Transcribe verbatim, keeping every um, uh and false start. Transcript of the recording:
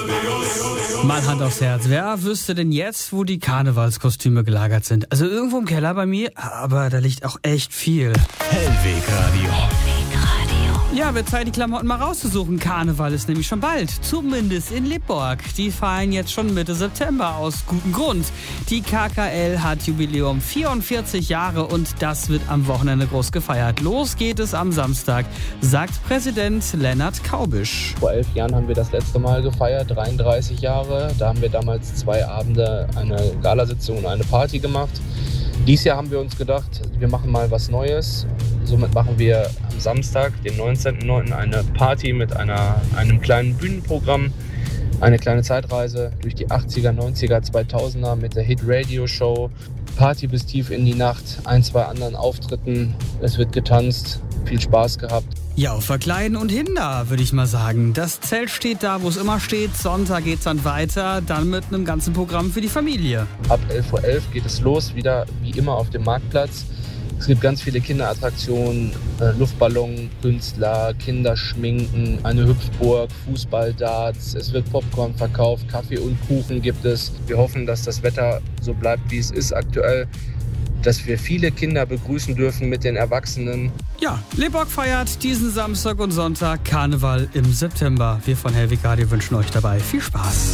Mal Hand aufs Herz, wer wüsste denn jetzt, wo die Karnevalskostüme gelagert sind? Also irgendwo im Keller bei mir, aber da liegt auch echt viel. Hellwegradio. Ja, wird Zeit, die Klamotten mal rauszusuchen. Karneval ist nämlich schon bald, zumindest in Lippborg. Die feiern jetzt schon Mitte September, aus gutem Grund. Die K K L hat Jubiläum vierundvierzig Jahre und das wird am Wochenende groß gefeiert. Los geht es am Samstag, sagt Präsident Lennart Kaubisch. Vor elf Jahren haben wir das letzte Mal gefeiert, dreiunddreißig Jahre. Da haben wir damals zwei Abende, eine Galasitzung und eine Party gemacht. Dieses Jahr haben wir uns gedacht, wir machen mal was Neues. Somit machen wir am Samstag, den neunzehnten neunten eine Party mit einer, einem kleinen Bühnenprogramm. Eine kleine Zeitreise durch die achtziger, neunziger, zweitausender mit der Hit-Radio-Show. Party bis tief in die Nacht, ein, zwei anderen Auftritten. Es wird getanzt, viel Spaß gehabt. Ja, verkleiden und Hinder, würde ich mal sagen. Das Zelt steht da, wo es immer steht. Sonntag geht's dann weiter, dann mit einem ganzen Programm für die Familie. Ab elf Uhr elf geht es los, wieder wie immer auf dem Marktplatz. Es gibt ganz viele Kinderattraktionen, äh, Luftballon, Künstler, Kinderschminken, eine Hüpfburg, Fußballdarts. Es wird Popcorn verkauft, Kaffee und Kuchen gibt es. Wir hoffen, dass das Wetter so bleibt, wie es ist aktuell, dass wir viele Kinder begrüßen dürfen mit den Erwachsenen. Ja, Lippborg feiert diesen Samstag und Sonntag Karneval im September. Wir von Hellwegradio wünschen euch dabei viel Spaß.